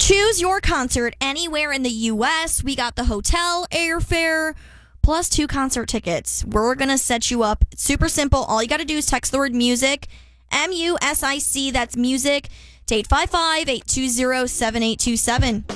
Choose your concert anywhere in the U.S. We got the hotel, airfare, plus 2 concert tickets. We're going to set you up. It's super simple. All you got to do is text the word music, MUSIC, that's music, to 855-820-7827.